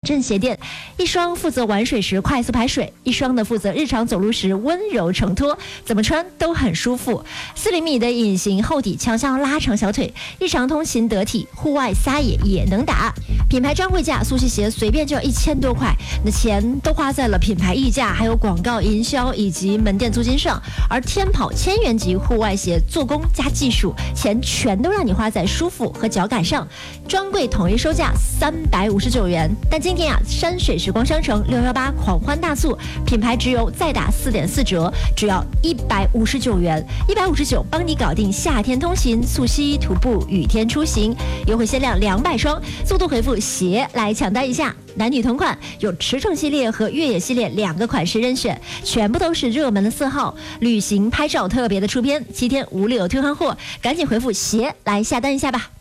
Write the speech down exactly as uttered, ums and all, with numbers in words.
震鞋垫，一双负责玩水时快速排水，一双呢负责日常走路时温柔承托，怎么穿都很舒服。四厘米的隐形厚底，强效拉长小腿，日常通勤得体，户外撒野也能打。品牌专柜价，速吸鞋随便就要一千多块，那钱都花在了品牌溢价、还有广告营销以及门店租金上。而天跑千元级户外鞋，做工加技术，钱全都让你花在舒服和脚感上。专柜统一收价三百五十九元，但今天啊，山水时光商城六幺八狂欢大促，品牌直邮再打四点四折，只要一百五十九元，一百五十九帮你搞定夏天通勤、速吸、徒步、雨天出行，优惠限量两百双，速度回复鞋来抢单一下。男女同款，有驰骋系列和越野系列两个款式任选，全部都是热门的色号，旅行拍照特别的出片，七天无理由退换货，赶紧回复鞋来下单一下吧。